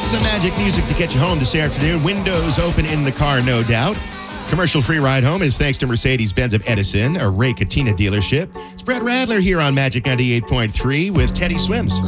some magic music to get you home this afternoon. Windows open in the car, no doubt. Commercial-free ride home is thanks to Mercedes-Benz of Edison, a Ray Catena dealership. It's Brett Radler here on Magic 98.3 with Teddy Swims.